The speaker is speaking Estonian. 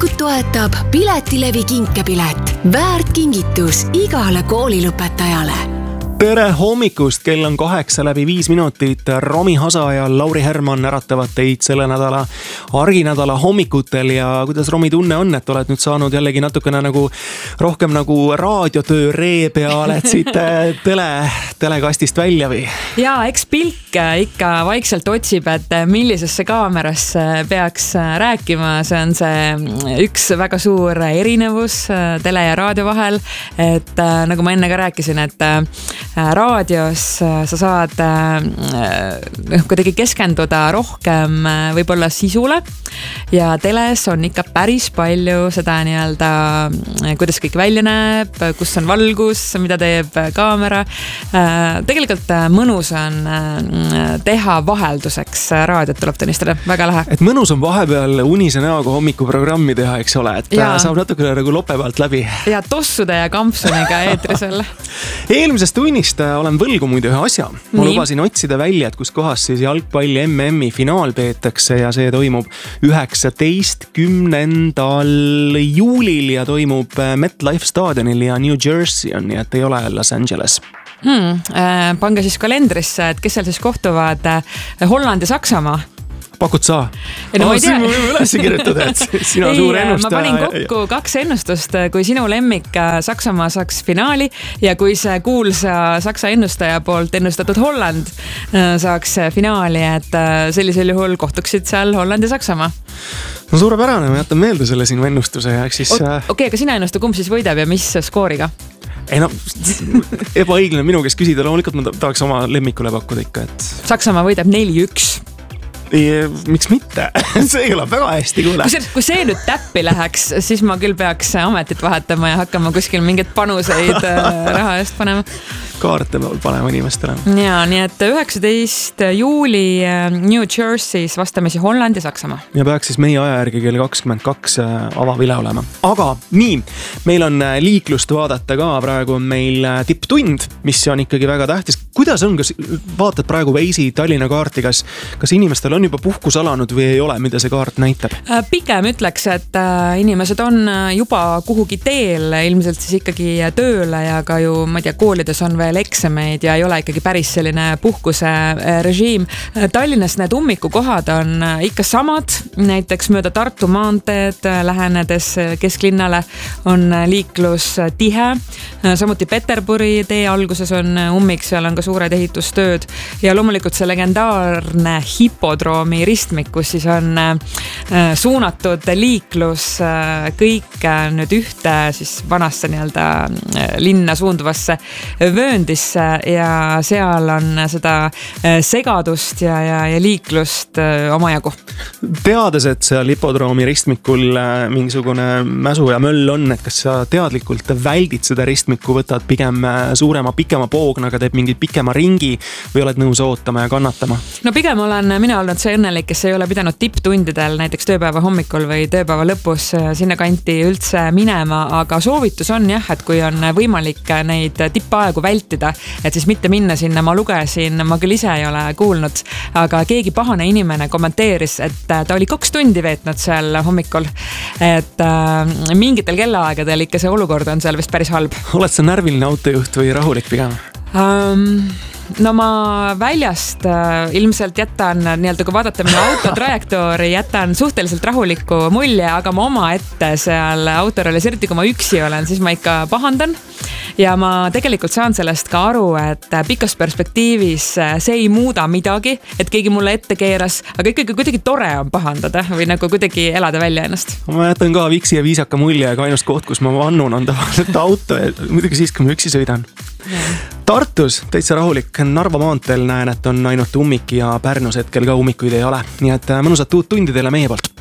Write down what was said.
Hommikut toetab Piletilevi kinkepilet. Väärt kingitus igale koolilõpetajale. Tere hommikust, kell on 8:05. Romi Hasa ja Lauri Herman äratavad teid selle nädala arginädala hommikutel ja kuidas Romi tunne on, et oled nüüd saanud jällegi natukene nagu rohkem nagu raadiotöö ree peale, et siit telekastist välja või? Jaa, eks pilk ikka vaikselt otsib, et millisesse kaamerasse peaks rääkima. See on see üks väga suur erinevus tele ja raadio vahel, et nagu ma enne ka rääkisin, et raadios sa saad kuidagi keskenduda rohkem võib-olla sisule ja teles on ikka päris palju seda nii-öelda, kuidas kõik välja näeb, kus on valgus, mida teeb kaamera. Tegelikult mõnus on teha vahelduseks raadiot, tuleb tunnistada, väga lahe. Et mõnus on vahepeal unise näoga hommikuprogrammi teha, eks ole, et saab natukene nagu lope pealt läbi. Ja tossude ja kampsuniga eetris olla. Eelmisest tunnist olen võlgu muide ühe asja. Ma lubasin otsida välja, et kus kohas siis jalgpalli MM-i finaal peetakse ja see toimub 19. juulil ja toimub MetLife staadionil ja New Jersey on, nii et ei ole Los Angeles. Pange siis kalendrisse, et kes seal siis kohtuvad Holland ja Saksamaa. Pakud sa? No, siin me võime üles kirjutada, et sina suur ennustaja. Ma panin kokku 2 ennustust, kui sinu lemmik Saksamaa saaks finaali ja kui see kuulsa Saksa ennustaja poolt ennustatud Holland saaks finaali, et sellisel juhul kohtuksid seal Holland ja Saksamaa. No suurepärane, ma jätan meelde selle sinu ennustuse ja eks siis... Okei, aga sina ennusta, kumb siis võidab ja mis skooriga? Ei no, ebaõiglane minu kes küsida, loomulikult ma tahaks oma lemmikule pakkuda ikka, et... Saksamaa võidab 4-1. Miks mitte? See ei ole väga hästi kuule. Kui see nüüd täppi läheks, siis ma küll peaks ametit vahetama ja hakkama kuskil mingit panuseid raha eest panema. Kaarte panema inimestele. Ja, nii et 19. juuli New Jersey's vastamisi Holland ja Saksamaa. Ja peaks siis meie aja järgi kell 22 avavile olema. Aga nii, meil on liiklust vaadata ka, praegu on meil tipptund, mis on ikkagi väga tähtis. Kuidas on, kas vaatad praegu Waze'i Tallinna kaarti, kas inimestel on juba puhkus alanud või ei ole, mida see kaart näitab? Pigem ütleks, et inimesed on juba kuhugi teel, ilmselt siis ikkagi tööle ja ka ju, ma ei tea, koolides on veel eksameid ja ei ole ikkagi päris selline puhkuse režiim. Tallinnas need ummikukohad on ikka samad, näiteks mööda Tartu maanteed lähenedes kesklinnale on liiklus tihe, samuti Peterburi tee alguses on ummik, seal on ka suured ehitustööd ja loomulikult see legendaarne hipodroomi ristmik, kus siis on suunatud liiklus kõik nüüd ühte siis vanasse nii-öelda linna suunduvasse vööndisse ja seal on seda segadust ja liiklust omajagu. Teades, et seal hipodroomi ristmikul mingisugune mäsu ja möll on, et kas sa teadlikult väldid seda ristmikku, võtad pigem suurema, pikema poognaga, teeb mingi pikema ringi või oled nõus ootama ja kannatama? No pigem olen mina olnud see õnnelik, kes ei ole pidanud tipptundidel näiteks tööpäeva hommikul või tööpäeva lõpus sinna kanti üldse minema, aga soovitus on jah, et kui on võimalik neid tippaegu vältida, et siis mitte minna sinna. Ma lugesin, ma küll ise ei ole kuulnud, aga keegi pahane inimene kommenteeris, et ta oli 2 tundi veetnud seal hommikul, et mingitel kellaaegadel ikka see olukord on seal vist päris halb. Oled sa närviline autojuht või rahulik pigem? No ma väljast ilmselt jätan, nii-öelda kui vaadata minu auto trajektoori, jätan suhteliselt rahuliku mulje, aga ma oma ette seal autorollis, eriti kui ma üksi olen, siis ma ikka pahandan. Ja ma tegelikult saan sellest ka aru, et pikas perspektiivis see ei muuda midagi, et keegi mulle ette keeras, aga ikkagi kuidagi tore on pahandada või nagu kuidagi elada välja ennast. Ma jätan ka viksi ja viisaka mulje, aga ainus koht, kus ma vannun on tavaliselt auto ja muidugi siis, kui ma üksi sõidan. Tartus täitsa rahulik, Narva maanteel näen, et on ainult ummik ja Pärnus hetkel ka ummikuid ei ole. Nii et mõnusat uut tundi teile meie poolt.